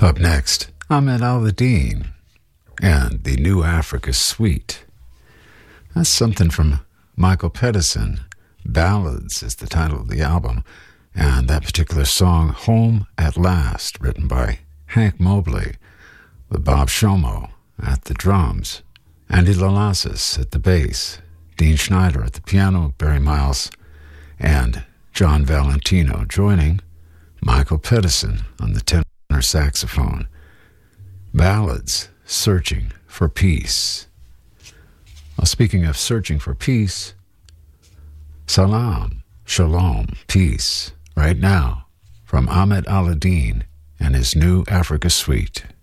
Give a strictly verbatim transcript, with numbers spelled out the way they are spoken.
Up next, Ahmed Al-Adine and the New Africa Suite. That's something from Michael Pedersen. Ballads is the title of the album, and that particular song, Home at Last, written by Hank Mobley, with Bob Shomo at the drums, Andy Lalasas at the bass, Dean Schneider at the piano, Barry Miles, and John Valentino joining Michael Pedersen on the tenor saxophone. Ballads, Searching for Peace. Well, speaking of searching for peace, Salam, Shalom, Peace, right now, from Ahmed Al-Adine and his New Africa Suite.